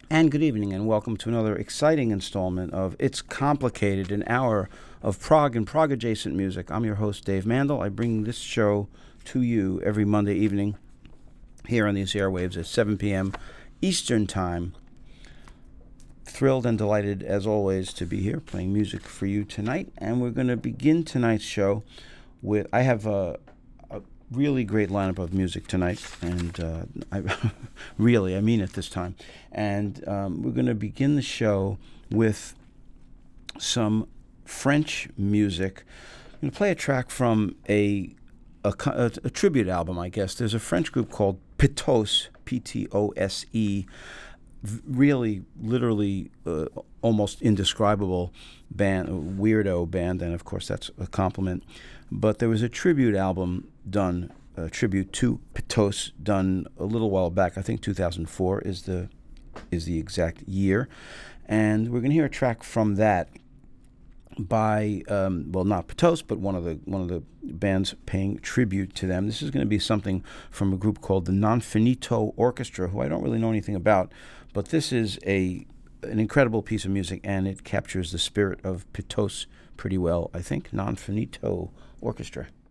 And good evening, and welcome to another exciting installment of It's Complicated, an hour of Prague and Prague adjacent music. I'm your host, Dave Mandel. I bring this show to you every Monday evening here on these airwaves at 7 p.m. Eastern Time. Thrilled and delighted, as always, to be here playing music for you tonight. And we're going to begin tonight's show with, I have a really great lineup of music tonight, and I mean it this time. And we're going to begin the show with some French music. I'm going to play a track from a tribute album, I guess. There's a French group called Pitose, P-T-O-S-E, really, literally, almost indescribable band, weirdo band, and of course that's a compliment. But there was a tribute album done, a tribute to Pitose, done a little while back. I think 2004 is the exact year, and we're going to hear a track from that by not Pitose, but one of the bands paying tribute to them. This is going to be something from a group called the Non-Finito Orchestra, who I don't really know anything about, but this is an incredible piece of music, and it captures the spirit of Pitose pretty well, I think. Non-Finito Orchestra.